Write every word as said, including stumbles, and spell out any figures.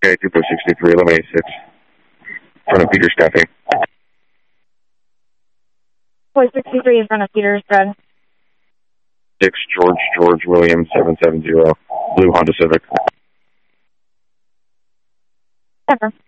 Okay, Duplo sixty-three, eleven eighty-six. In front of Peter's Cafe. four sixty-three in front of Peter's Bread. six George George Williams seven seven zero. Blue Honda Civic. Ever.